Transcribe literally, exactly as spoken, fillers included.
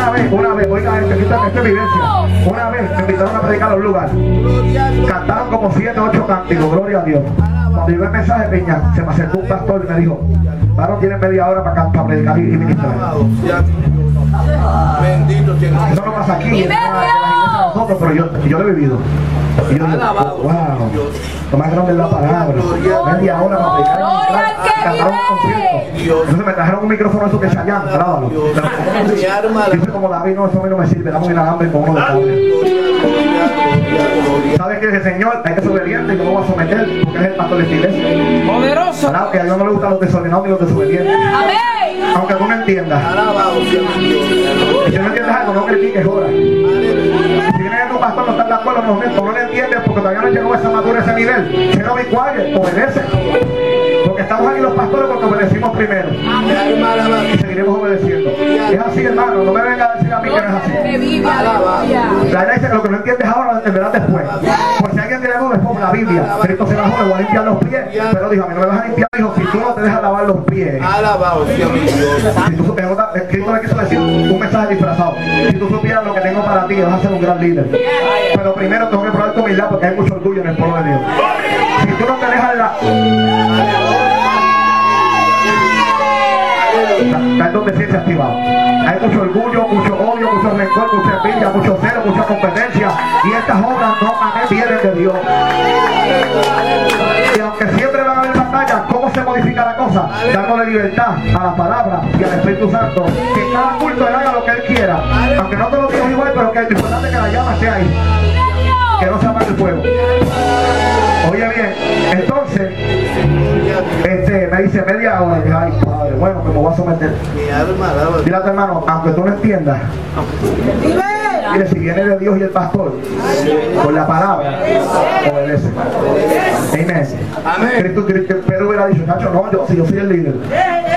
una vez, una vez, oiga, esto, esto, esto es vivencia. Una vez me invitaron a predicar a un lugar. Cantaron como siete, ocho cánticos, gloria a Dios. Cuando llegó el mensaje, Peña, se me acercó un pastor y me dijo, varón, tienen media hora para, para predicar y ministrar. Bendito sea. Eso no pasa aquí, en la iglesia de nosotros, pero yo, yo lo he vivido. Y yo digo, oh, wow, lo más grande es la palabra. Media hora para predicar y ministrar, y cantaron un concierto. Entonces me trajeron un micrófono eso que Chayán, grábalo. Dice como David, no, eso a mí no me sirve, dame un inalambre con uno de cable. ¿Sabes qué es el Señor? Hay que ser obediente y yo me voy a someter porque es el pastor de esta iglesia. Poderoso. Claro que a Dios no le gustan los desordenados ni los desobedientes. Amén. Aunque tú no entiendas. Si tú no entiendes algo, no critiques ahora. Si viene tu pastor no está de acuerdo, no, no le entiendes porque todavía no llegó a esa madurez, ese nivel. Si no me quiet, obedece. Porque estamos aquí los pastores porque obedecimos primero. Y seguiremos obedeciendo. Es así, hermano. No me venga a decir a mí que no es así. La Biblia dice que lo que no entiendes ahora lo entenderás después. Por si alguien tiene duda, es por la Biblia. Cristo se bajó, le voy a limpiar los pies. Pero dijo, a mí no me vas a limpiar. Dijo, si tú no te dejas lavar los pies. Alabado sea mi Dios. Si tú supieras, Cristo le quiso decir un mensaje disfrazado. Si tú supieras lo que tengo para ti, vas a ser un gran líder. Pero primero tengo que probar tu humildad porque hay mucho orgullo en el pueblo de Dios. Si tú no te dejas la... Está en donde siente activado. Hay mucho orgullo, mucho odio, mucho rencor, mucha envidia, mucho celo, mucha competencia. Y estas obras no amén vienen de Dios. Y aunque siempre van a haber batallas, ¿cómo se modifica la cosa? Dándole libertad a la palabra y al Espíritu Santo. Que cada culto él haga lo que él quiera. Aunque no te lo digo igual, pero que es importante que la llama esté ahí. Que no se apague el fuego. Oye bien, entonces este, me dice media hora y dije, ay padre, bueno, que me voy a someter. Dile a tu hermano, aunque tú no entiendas, mire, si viene de Dios y el pastor por la palabra, obedece. Amén. Cristo, Cristo, Pedro hubiera dicho, Nacho, no, yo, si yo soy el líder,